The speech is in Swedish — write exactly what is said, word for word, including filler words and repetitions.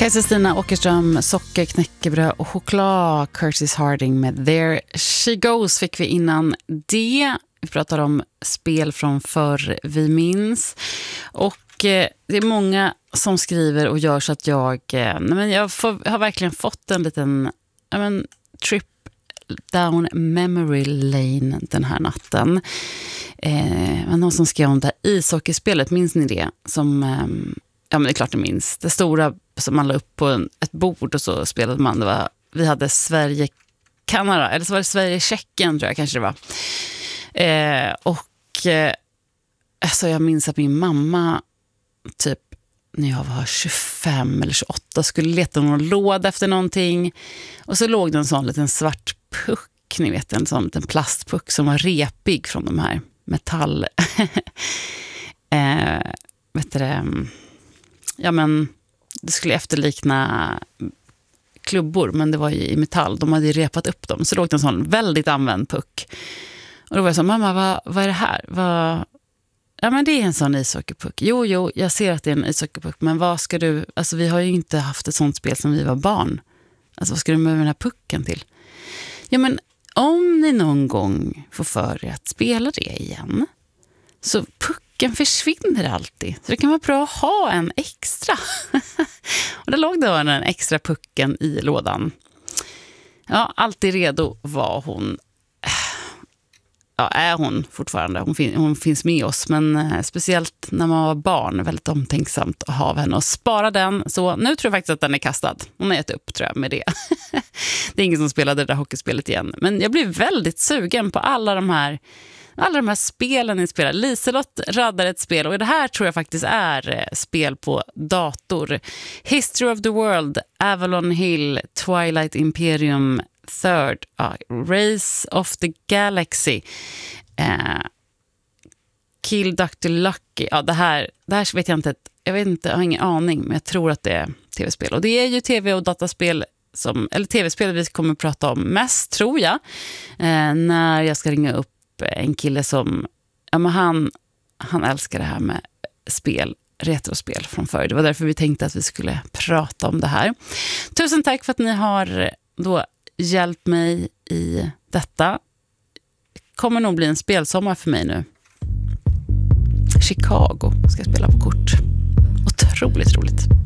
Kajsa Stina Åkerström, socker, knäckebröd och choklad. Curtis Harding med There She Goes fick vi innan det. Vi pratar om spel från förr vi minns. Och eh, det är många som skriver och gör så att jag... Eh, nej men jag får, har verkligen fått en liten ja men, trip down memory lane den här natten. Eh, någon som skrev om det här ishockeyspelet, minns ni det? Som... Eh, Ja, men det är klart ni minns. Det stora som man la upp på en, ett bord och så spelade man. Det var, vi hade Sverige-Kanada, eller så var det Sverige-Tjeckien tror jag kanske det var. Eh, och eh, alltså jag minns att min mamma typ när jag var tjugofem eller tjugoåtta skulle leta någon låda efter någonting. Och så låg det en sån liten svart puck, ni vet, en sån liten plastpuck som var repig från de här metall... eh, vet du det... Ja, men det skulle efterlikna klubbor, men det var ju i metall. De hade ju repat upp dem. Så låg det en sån väldigt använd puck. Och då var jag så, mamma, vad, vad är det här? Vad... Ja, men det är en sån ishockeypuck. Jo, jo, jag ser att det är en ishockeypuck. Men vad ska du... Alltså, vi har ju inte haft ett sånt spel som vi var barn. Alltså, vad ska du med den här pucken till? Ja, men om ni någon gång får för er att spela det igen, så pucken försvinner alltid. Så det kan vara bra att ha en extra. Och då låg det den extra pucken i lådan. Ja, alltid redo var hon. Ja, är hon fortfarande. Hon, fin- hon finns med oss. Men eh, speciellt när man var barn, väldigt omtänksamt att ha henne och spara den. Så nu tror jag faktiskt att den är kastad. Hon har gett upp, tror jag, med det. Det är ingen som spelade det där hockeyspelet igen. Men jag blev väldigt sugen på alla de här Alla de här spelen ni spelar. Liselott raddar ett spel och det här tror jag faktiskt är spel på dator. History of the World, Avalon Hill, Twilight Imperium, Third, uh, Race of the Galaxy, uh, Kill doktor Lucky. Ja, det här, det här vet jag inte. Jag vet inte, jag har ingen aning, men jag tror att det är tv-spel. Och det är ju tv- och dataspel som, eller tv-spel vi kommer att prata om mest, tror jag, uh, när jag ska ringa upp en kille som, ja men han, han älskar det här med spel, retrospel från förr. Det var därför vi tänkte att vi skulle prata om det här. Tusen tack för att ni har då hjälpt mig i detta. Kommer nog bli en spelsommar för mig nu. Chicago ska jag spela på kort. Otroligt roligt.